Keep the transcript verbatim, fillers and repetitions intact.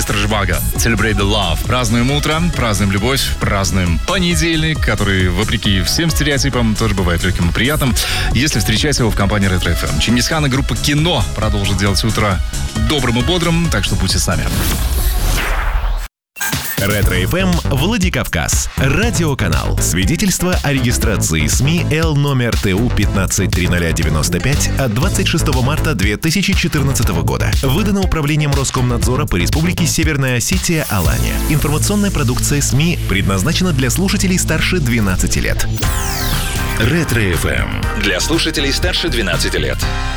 мистер Жвага. Celebrate the love. Празднуем утро, празднуем любовь, празднуем понедельник, который, вопреки всем стереотипам, тоже бывает легким и приятным, если встречать его в компании Ретро эф эм. Чингисхан и группа «Кино» продолжат делать утро добрым и бодрым, так что будьте с нами. Ретро эф эм Владикавказ. Радиоканал. Свидетельство о регистрации СМИ Л номер Т У пятнадцать триста девяносто пять от двадцать шестого марта две тысячи четырнадцатого года. Выдано Управлением Роскомнадзора по Республике Северная Осетия Алания. Информационная продукция СМИ предназначена для слушателей старше двенадцати лет. Ретро эф эм. Для слушателей старше двенадцати лет.